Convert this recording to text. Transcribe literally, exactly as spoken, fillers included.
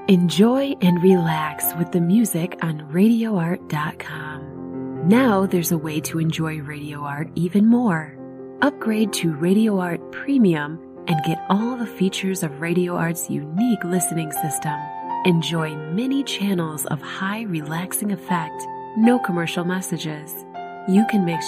Enjoy and relax with the music on radio art dot com. Now there's a way to enjoy Radio Art even more. Upgrade to Radio Art Premium and get all the features of Radio Art's unique listening system. Enjoy many channels of high relaxing effect, no commercial messages. You can mix